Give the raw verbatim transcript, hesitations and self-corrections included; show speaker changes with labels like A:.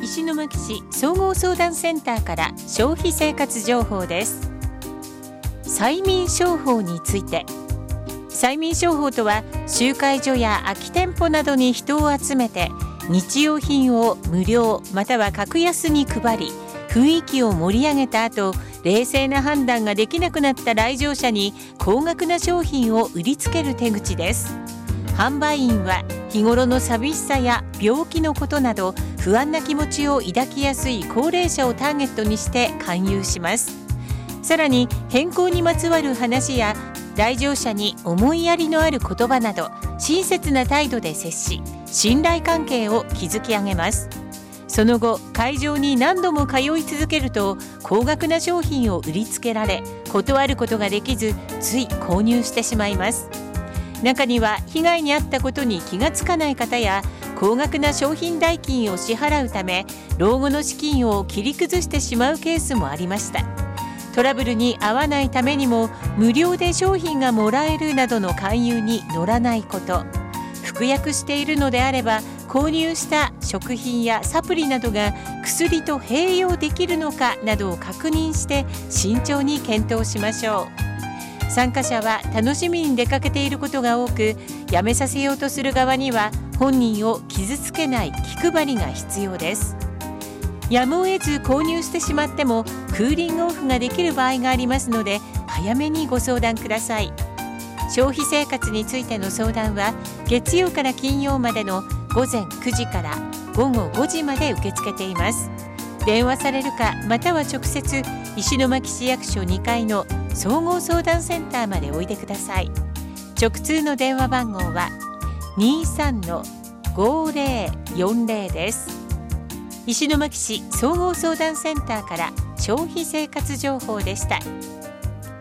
A: 石巻市総合相談センターから消費生活情報です。催眠商法について。催眠商法とは、集会所や空き店舗などに人を集めて日用品を無料または格安に配り、雰囲気を盛り上げた後、冷静な判断ができなくなった来場者に高額な商品を売りつける手口です。販売員は日頃の寂しさや病気のことなど不安な気持ちを抱きやすい高齢者をターゲットにして勧誘します。さらに健康にまつわる話や来場者に思いやりのある言葉など親切な態度で接し、信頼関係を築き上げます。その後、会場に何度も通い続けると高額な商品を売りつけられ、断ることができずつい購入してしまいます。中には被害に遭ったことに気がつかない方や、高額な商品代金を支払うため老後の資金を切り崩してしまうケースもありました。トラブルに遭わないためにも無料で商品がもらえるなどの勧誘に乗らないこと、服薬しているのであれば購入した食品やサプリなどが薬と併用できるのかなどを確認して慎重に検討しましょう。参加者は楽しみに出かけていることが多く、やめさせようとする側には本人を傷つけない気配りが必要です。やむを得ず購入してしまってもクーリングオフができる場合がありますので、早めにご相談ください。消費生活についての相談は月曜から金曜までのごぜんくじからごごごじまで受け付けています。電話されるか、または直接石巻市役所にかいの総合相談センターまでおいでください。直通の電話番号は にーさんのごぜろよんぜろ です。石巻市総合相談センターから消費生活情報でした。